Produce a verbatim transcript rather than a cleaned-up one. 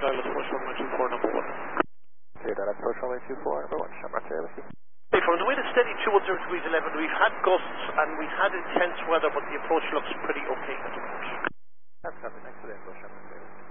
dial is approach runway two four, number one. Clear dial approach runway two four, number one, Shamrock Air with you. Hey, from the wind is steady two one zero degrees eleven, we've had gusts and we've had intense weather, but the approach looks pretty okay at the moment. That's coming next to the approach runway.